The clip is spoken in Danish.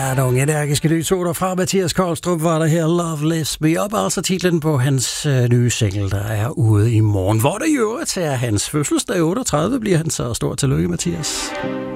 nogle energiske nytoner fra Mathias Kolstrup var der her. Love Lifts Me Up, altså titlen på hans nye single, der er ude i morgen. Hvor det i øvrigt er hans fødselsdag, 38 bliver han, så stort tillykke, Mathias.